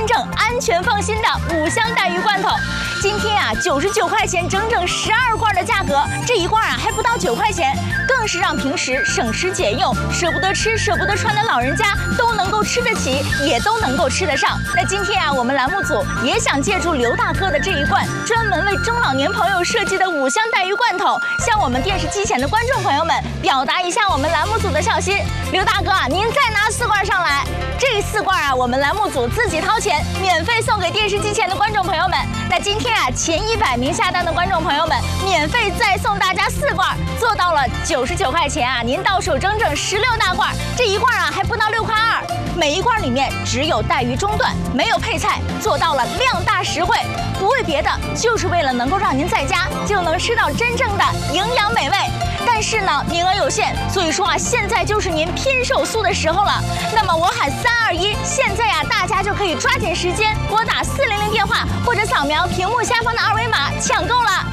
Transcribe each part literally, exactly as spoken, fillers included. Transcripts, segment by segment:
真正安全放心的五香带鱼罐头。今天啊，九十九块钱整整十二罐的价格，这一罐啊还不到九块钱，更是让平时省吃俭用、舍不得吃、舍不得穿的老人家都能够吃得起，也都能够吃得上。那今天啊，我们栏目组也想借助刘大哥的这一罐专门为中老年朋友设计的五香带鱼罐头，向我们电视机前的观众朋友们表达一下我们栏目组的孝心。刘大哥啊，您再拿四罐上来，这四罐啊，我们栏目组自己掏钱，免费送给电视机前的观众朋友们。那今天啊，前一百名下单的观众朋友们，免费再送大家四罐，做到了九十九块钱啊，您到手整整十六大罐，这一罐啊还不到六块二。每一罐里面只有带鱼中段，没有配菜，做到了量大实惠。不为别的，就是为了能够让您在家就能吃到真正的营养美味。但是呢，名额有限，所以说啊，现在就是您拼手速的时候了。那么我喊三二一，现在呀、啊，大家就可以抓紧时间拨打四零零电话，或者扫描屏幕下方的二维码抢购了。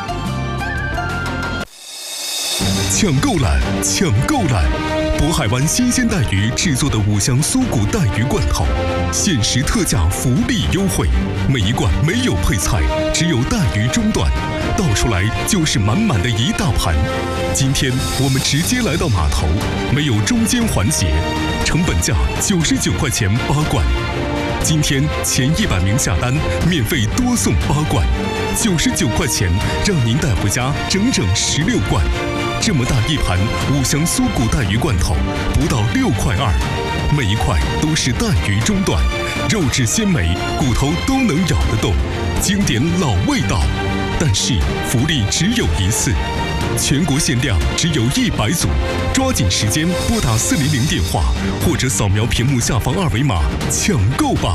抢购来，抢购来！渤海湾新鲜带鱼制作的五香酥骨带鱼罐头，限时特价，福利优惠。每一罐没有配菜，只有带鱼中段，倒出来就是满满的一大盘。今天我们直接来到码头，没有中间环节，成本价九十九块钱八罐。今天前一百名下单，免费多送八罐，九十九块钱，让您带回家整整十六罐。这么大一盘五香酥骨带鱼罐头，不到六块二，每一块都是带鱼中段，肉质鲜美，骨头都能咬得动，经典老味道。但是福利只有一次，全国限量只有一百组，抓紧时间拨打四零零电话，或者扫描屏幕下方二维码抢购吧。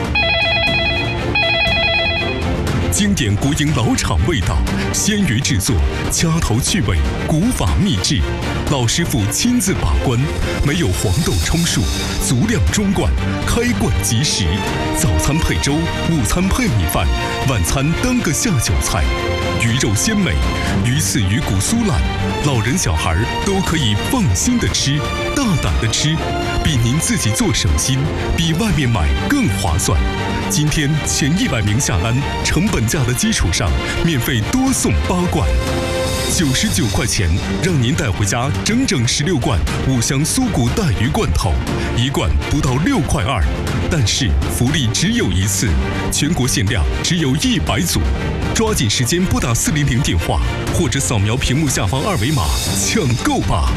经典国营老厂味道，鲜鱼制作，掐头去尾，古法秘制，老师傅亲自把关，没有黄豆充数，足量装罐，开罐即食。早餐配粥，午餐配米饭，晚餐当个下酒菜。鱼肉鲜美，鱼刺鱼骨酥烂，老人小孩都可以放心的吃，大胆的吃，比您自己做省心，比外面买更划算。今天前一百名下单，成本价的基础上，免费多送八罐，九十九块钱，让您带回家整整十六罐五香酥骨带鱼罐头，一罐不到六块二。但是福利只有一次，全国限量只有一百组，抓紧时间拨打四零零电话，或者扫描屏幕下方二维码抢购吧。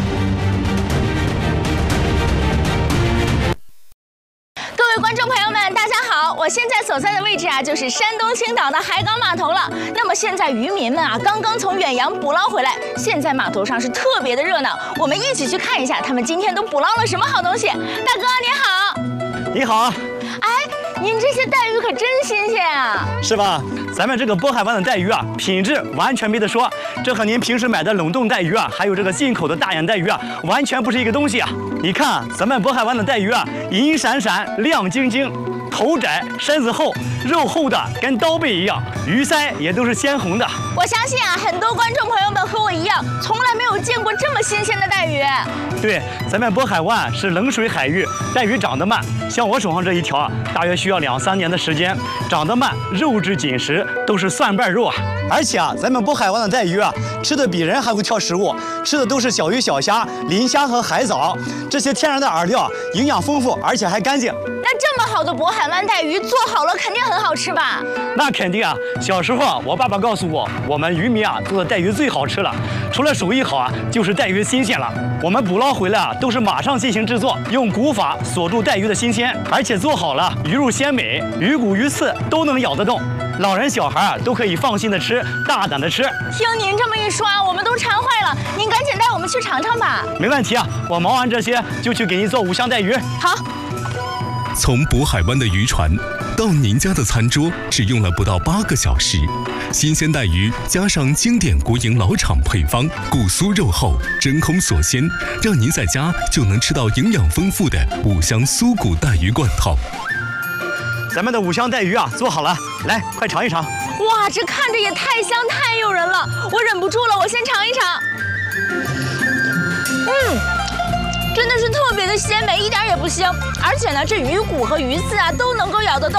观众朋友们，大家好！我现在所在的位置啊，就是山东青岛的海港码头了。那么现在渔民们啊，刚刚从远洋捕捞回来，现在码头上是特别的热闹。我们一起去看一下，他们今天都捕捞了什么好东西。大哥您好。 你好。 哎，您这些带鱼可真新鲜啊！ 是吧？咱们这个渤海湾的带鱼啊，品质完全没得说，这和您平时买的冷冻带鱼啊，还有这个进口的大眼带鱼啊，完全不是一个东西啊！你看咱们渤海湾的带鱼啊，银闪闪、亮晶晶，头窄身子厚，肉厚的跟刀背一样，鱼鳃也都是鲜红的。 我相信啊，很多观众朋友们和我一样，从来没有见过这么新鲜的带鱼。 对，咱们渤海湾是冷水海域，带鱼长得慢，像我手上这一条啊，大约需要两三年的时间，长得慢，肉质紧实，都是蒜瓣肉啊。而且啊，咱们渤海湾的带鱼啊，吃的比人还会挑食物，吃的都是小鱼小虾、磷虾和海藻，这些天然的饵料，营养丰富，而且还干净。 那这么好的渤海湾带鱼做好了，肯定很好吃吧？ 那肯定啊！小时候啊，我爸爸告诉我，我们渔民啊做的带鱼最好吃了，除了手艺好啊，就是带鱼新鲜了。我们捕捞回来啊，都是马上进行制作，用古法锁住带鱼的新鲜，而且做好了，鱼肉鲜美，鱼骨鱼刺都能咬得动。老人小孩啊都可以放心的吃，大胆的吃。 听您这么一说啊，我们都馋坏了。您赶紧带我们去尝尝吧。 没问题啊，我忙完这些就去给您做五香带鱼。 好。 从渤海湾的渔船到您家的餐桌，只用了不到八个小时。新鲜带鱼加上经典国营老厂配方，骨酥肉厚，真空锁鲜，让您在家就能吃到营养丰富的五香酥骨带鱼罐头。 咱们的五香带鱼啊，做好了，来，快尝一尝。 哇，这看着也太香太诱人了，我忍不住了，我先尝一尝。嗯，真的是特别的鲜美，一点也不腥，而且呢，这鱼骨和鱼刺啊都能够咬得动。